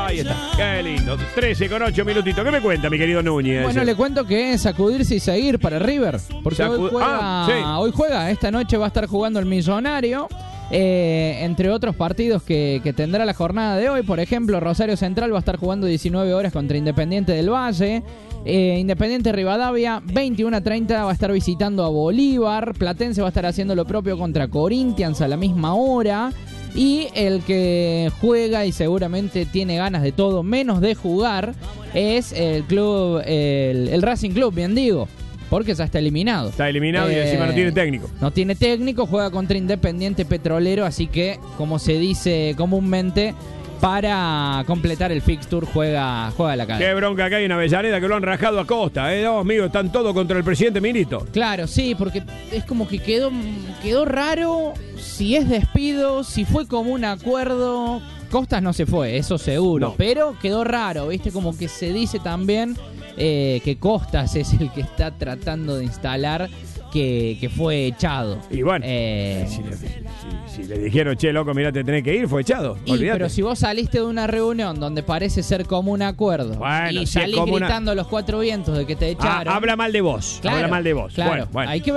Ahí está, qué lindo. 13 con 8 minutitos. ¿Qué me cuenta, mi querido Núñez? Bueno, le cuento que es sacudirse y seguir para River. Porque hoy juega, esta noche va a estar jugando el Millonario. Entre otros partidos que tendrá la jornada de hoy. Por ejemplo, Rosario Central va a estar jugando 19 horas contra Independiente del Valle. Independiente Rivadavia, 21:30 va a estar visitando a Bolívar. Platense va a estar haciendo lo propio contra Corinthians a la misma hora. Y el que juega y seguramente tiene ganas de todo menos de jugar es el club, el Racing Club, bien digo, porque ya está eliminado. Está eliminado y encima no tiene técnico. No tiene técnico, juega contra Independiente Petrolero, así que, como se dice comúnmente, para completar el fixture juega la cadena. Qué bronca que hay en Avellaneda, que lo han rajado a Costa, No, amigo, están todos contra el presidente Milito. Claro, sí, porque es como que quedó raro si es despido, si fue como un acuerdo. Costas no se fue, eso seguro, pero quedó raro, ¿viste? Como que se dice también que Costas es el que está tratando de instalar que fue echado. Y bueno, si le dijeron, che, loco, mirá, te tenés que ir, fue echado. Pero si vos saliste de una reunión donde parece ser como un acuerdo, bueno, y salís gritando a los cuatro vientos de que te echaron. Habla mal de vos. Claro, habla mal de vos. Claro, Bueno. hay que